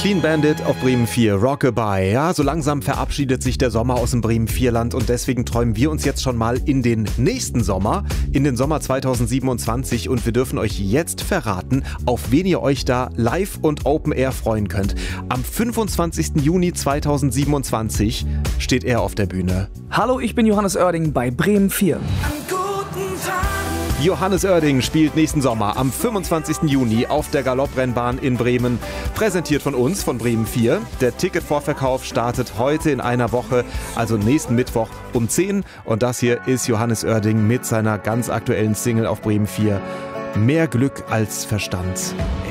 Clean Bandit auf Bremen 4, Rockabye. Ja, so langsam verabschiedet sich der Sommer aus dem Bremen 4-Land und deswegen träumen wir uns jetzt schon mal in den nächsten Sommer, in den Sommer 2027 und wir dürfen euch jetzt verraten, auf wen ihr euch da live und Open Air freuen könnt. Am 25. Juni 2027 steht er auf der Bühne. Hallo, ich bin Johannes Oerding bei Bremen 4. Johannes Oerding spielt nächsten Sommer am 25. Juni auf der Galopprennbahn in Bremen. Präsentiert von uns, von Bremen 4. Der Ticketvorverkauf startet heute in einer Woche, also nächsten Mittwoch um 10. Und das hier ist Johannes Oerding mit seiner ganz aktuellen Single auf Bremen 4. Mehr Glück als Verstand.